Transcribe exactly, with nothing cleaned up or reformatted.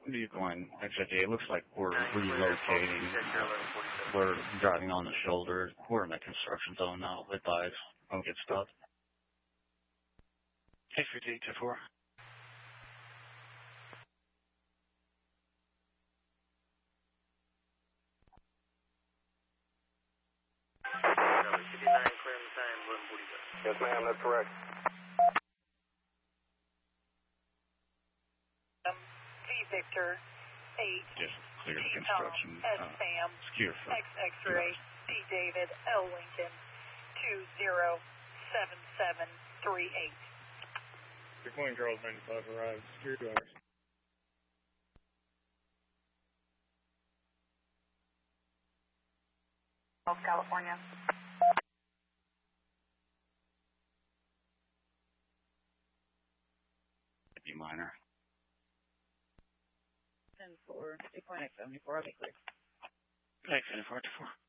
Viewpoint, X J T, it looks like we're relocating. We're driving on the shoulder. We're in the construction zone now. Advise, don't get stopped. X J T, two four. Yes, ma'am, that's correct. Um, V Victor, eight. Just clear T construction. Tom, S Uh, Sam, secure for X X-ray, D David, L Lincoln, two zero seven seven three eight. Good morning, Charles ninety-five arrived. Secure two hours. South California. be minor. ten four, two point X seventy-four, I'll be clear. X seventy-four, two four.